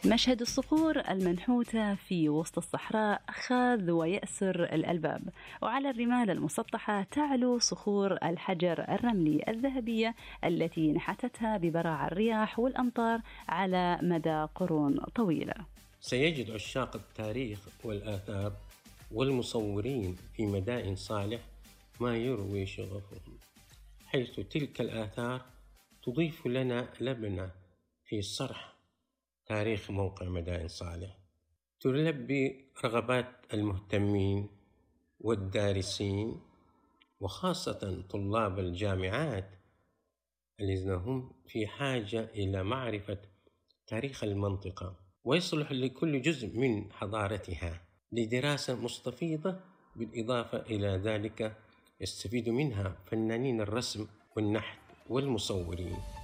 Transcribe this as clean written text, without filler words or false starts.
مشهد الصخور المنحوتة في وسط الصحراء خاذ ويأسر الألباب، وعلى الرمال المسطحة تعلو صخور الحجر الرملي الذهبية التي نحتتها ببراعة الرياح والأمطار على مدى قرون طويلة. سيجد عشاق التاريخ والآثار والمصورين في مدائن صالح ما يروي شغفهم، حيث تلك الآثار تضيف لنا لبنة في صرح تاريخ موقع مدائن صالح، تلبي رغبات المهتمين والدارسين وخاصة طلاب الجامعات الذين هم في حاجة إلى معرفة تاريخ المنطقة، ويصلح لكل جزء من حضارتها لدراسة مستفيضة. بالإضافة إلى ذلك يستفيد منها فنانين الرسم والنحت والمصورين.